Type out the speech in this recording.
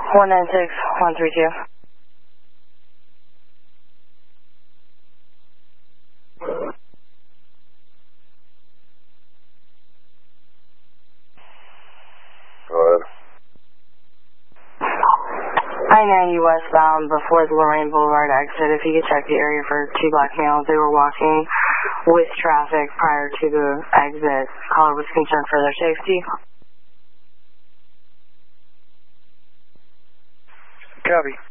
196132. Go ahead. I-90 westbound before the Lorraine Boulevard exit. If you could check the area for 2 black males, they were walking with traffic prior to the exit. Caller was concerned for their safety. Copy.